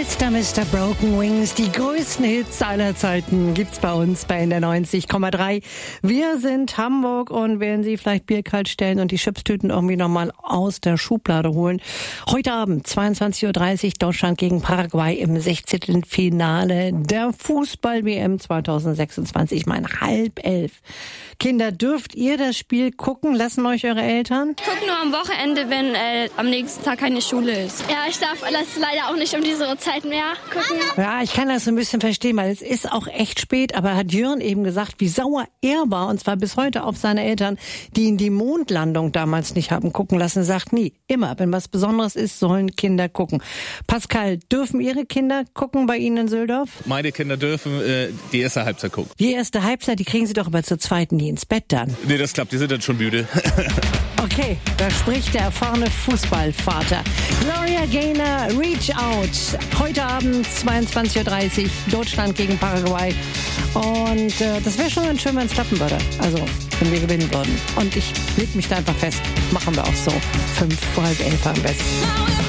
Mr. Broken Wings, die größten Hits aller Zeiten gibt's bei uns bei NDR 90,3. Wir sind Hamburg und werden Sie vielleicht bierkalt stellen und die Chipstüten irgendwie nochmal aus der Schublade holen. Heute Abend, 22.30 Uhr, Deutschland gegen Paraguay im 16. Finale der Fußball-WM 2026. Ich meine, 10:30. Kinder, dürft ihr das Spiel gucken? Lassen euch eure Eltern? Guck nur am Wochenende, wenn am nächsten Tag keine Schule ist. Ja, ich darf das leider auch nicht um diese Zeit mehr gucken. Ja, ich kann das so ein bisschen verstehen, weil es ist auch echt spät, aber hat Jörn eben gesagt, wie sauer er war, und zwar bis heute auf seine Eltern, die ihn die Mondlandung damals nicht haben gucken lassen. Er sagt nie, immer, wenn was Besonderes ist, sollen Kinder gucken. Pascal, dürfen Ihre Kinder gucken bei Ihnen in Söldorf? Meine Kinder dürfen die erste Halbzeit gucken. Die erste Halbzeit, die kriegen sie doch aber zur zweiten nie ins Bett dann. Nee, das klappt, die sind dann schon müde. Okay, da spricht der erfahrene Fußballvater. Gloria Gaynor, Reach Out. Heute Abend, 22.30 Uhr, Deutschland gegen Paraguay. Und das wäre schon ganz schön, wenn es klappen würde. Also, wenn wir gewinnen würden. Und ich leg mich da einfach fest. Machen wir auch so. 11:05 am besten.